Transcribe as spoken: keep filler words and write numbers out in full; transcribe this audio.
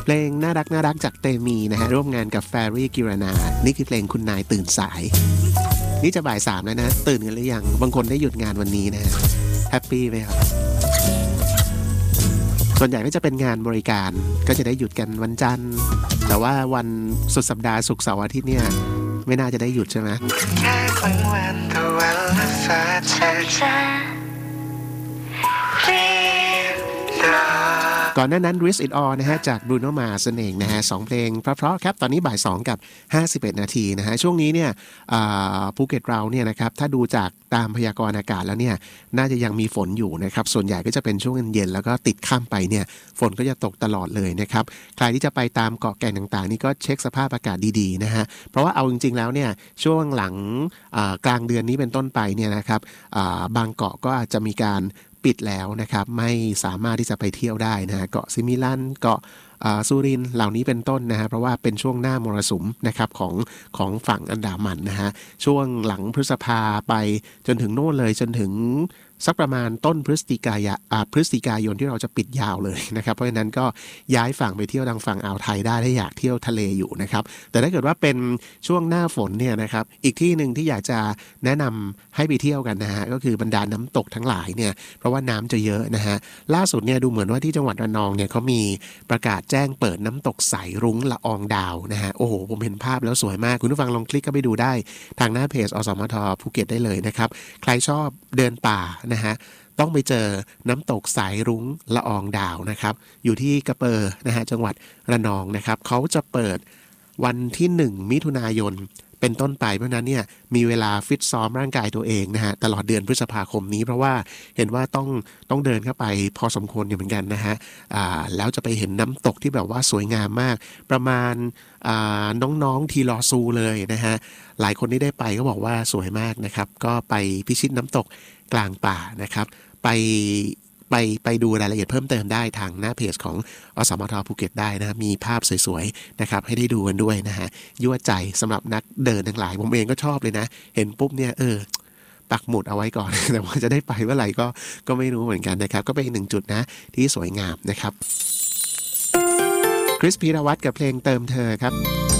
เพลงน่ารักน่ารักจากเตมีนะฮะร่วมงานกับแฟรี่กิรนานี่คือเพลงคุณนายตื่นสายนี่จะบ่ายสามแล้วนะตื่นกันหรือยังบางคนได้หยุดงานวันนี้นะฮะแฮปปี้ไหมครับส่วนใหญ่ก็จะเป็นงานบริการก็จะได้หยุดกันวันจันทร์แต่ว่าวันสุดสัปดาห์ศุกร์เสาร์อาทิตย์เนี่ยไม่น่าจะได้หยุดใช่ไหมก่อนหน้านั้น Risk It All นะฮะจาก Bruno Mars นั่นเองนะฮะสองเพลงเพราะๆครับตอนนี้บ่ายสองกับห้าสิบเอ็ดนาทีนะฮะช่วงนี้เนี่ยภูเก็ตเราเนี่ยนะครับถ้าดูจากตามพยากรณ์อากาศแล้วเนี่ยน่าจะยังมีฝนอยู่นะครับส่วนใหญ่ก็จะเป็นช่วงเย็นๆแล้วก็ติดข้ามไปเนี่ยฝนก็จะตกตลอดเลยนะครับใครที่จะไปตามเกาะแก่งต่างๆนี่ก็เช็คสภาพอากาศดีๆนะฮะเพราะว่าเอาจริงๆแล้วเนี่ยช่วงหลังกลางเดือนนี้เป็นต้นไปเนี่ยนะครับบางเกาะก็อาจจะมีการปิดแล้วนะครับไม่สามารถที่จะไปเที่ยวได้นะฮะเกาะซิมิลันเกาะสุรินทร์เหล่านี้เป็นต้นนะฮะเพราะว่าเป็นช่วงหน้ามรสุมนะครับของของฝั่งอันดามันนะฮะช่วงหลังพฤษภาไปจนถึงโน่นเลยจนถึงสักประมาณต้นพฤศจิกายนพฤศจิกายนที่เราจะปิดยาวเลยนะครับเพราะฉะนั้นก็ย้ายฝั่งไปเที่ยวทางฝั่งอ่าวไทยได้ถ้าอยากเที่ยวทะเลอยู่นะครับแต่ถ้าเกิดว่าเป็นช่วงหน้าฝนเนี่ยนะครับอีกที่นึงที่อยากจะแนะนำให้ไปเที่ยวกันนะฮะก็คือบรรดาน้ำตกทั้งหลายเนี่ยเพราะว่าน้ำจะเยอะนะฮะล่าสุดเนี่ยดูเหมือนว่าที่จังหวัดระนองเนี่ยเขามีประกาศแจ้งเปิดน้ำตกสายรุ้งละอองดาวนะฮะโอ้โหผมเห็นภาพแล้วสวยมากคุณผู้ฟังลองคลิกเข้าไปดูได้ทางหน้าเพจอสมทภูเก็ตได้เลยนะครับใครชอบเดินป่านะฮะต้องไปเจอน้ำตกสายรุ้งละอองดาวนะครับอยู่ที่กระเปอร์นะฮะจังหวัดระนองนะครับเขาจะเปิดวันที่หนึ่งมิถุนายนเป็นต้นไปเพราะนั้นเนี่ยมีเวลาฟิตซ้อมร่างกายตัวเองนะฮะตลอดเดือนพฤษภาคมนี้เพราะว่าเห็นว่าต้องต้องเดินเข้าไปพอสมควรอยู่เหมือนกันนะฮะอ่าแล้วจะไปเห็นน้ำตกที่แบบว่าสวยงามมากประมาณอ่าน้องๆทีลอซูเลยนะฮะหลายคนที่ได้ไปก็บอกว่าสวยมากนะครับก็ไปพิชิตน้ำตกกลางป่านะครับไปไปไปดูรายละเอียดเพิ่มเติมได้ทางหน้าเพจของอสมทภูเก็ตได้นะมีภาพสวยๆนะครับให้ได้ดูกันด้วยนะฮะยั่วใจสำหรับนักเดินทั้งหลายผมเองก็ชอบเลยนะเห็นปุ๊บเนี่ยเออปักหมุดเอาไว้ก่อน แต่ว่าจะได้ไปเมื่อไหร่ก็ก็ไม่รู้เหมือนกันนะครับก็เป็นอีกหนึ่งจุดนะที่สวยงามนะครับคริสพีรวัตรกับเพลงเติมเธอครับ